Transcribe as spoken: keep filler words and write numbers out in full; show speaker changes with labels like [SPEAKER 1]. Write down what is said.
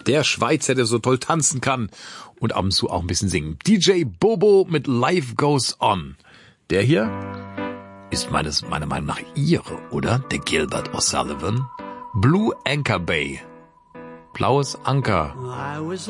[SPEAKER 1] Der Schweizer, der so toll tanzen kann und ab und zu auch ein bisschen singen. D J Bobo mit Life Goes On. Der hier ist meines, meiner Meinung nach ihre, oder? Der Gilbert O'Sullivan. Blue Anchor Bay. Blaues Anker.